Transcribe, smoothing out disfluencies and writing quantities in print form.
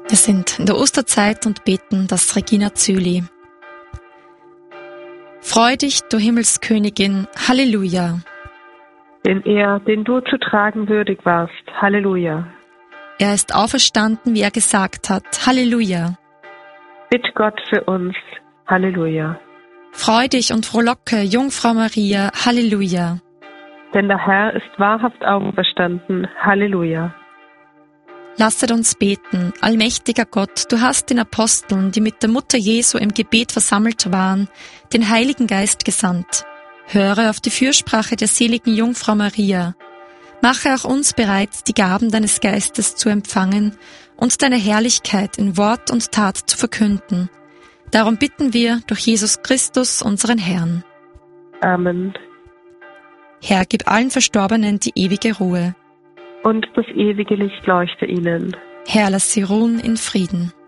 Wir sind in der Osterzeit und beten das Regina Coeli. Freu dich, du Himmelskönigin, Halleluja. Denn er, den du zu tragen würdig warst, Halleluja. Er ist auferstanden, wie er gesagt hat, Halleluja. Bitt Gott für uns, Halleluja. Freu dich und frohlocke, Jungfrau Maria, Halleluja. Denn der Herr ist wahrhaft auferstanden, Halleluja. Lasset uns beten, allmächtiger Gott, du hast den Aposteln, die mit der Mutter Jesu im Gebet versammelt waren, den Heiligen Geist gesandt. Höre auf die Fürsprache der seligen Jungfrau Maria. Mache auch uns bereit, die Gaben deines Geistes zu empfangen und deine Herrlichkeit in Wort und Tat zu verkünden. Darum bitten wir durch Jesus Christus, unseren Herrn. Amen. Herr, gib allen Verstorbenen die ewige Ruhe. Und das ewige Licht leuchte ihnen. Herr, lass sie ruhen in Frieden.